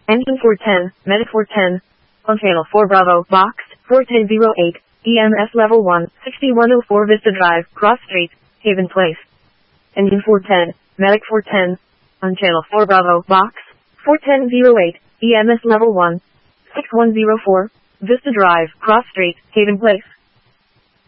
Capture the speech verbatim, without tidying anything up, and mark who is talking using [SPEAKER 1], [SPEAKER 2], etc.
[SPEAKER 1] Engine four ten, Medic four ten. On channel four Bravo, box, four ten oh eight, E M S level one, sixty-one oh four Vista Drive, Cross Street, Haven Place. Engine four ten, Medic four ten. On channel four Bravo, box, four ten oh eight, E M S level one, sixty-one oh four, Vista Drive, Cross Street, Haven Place.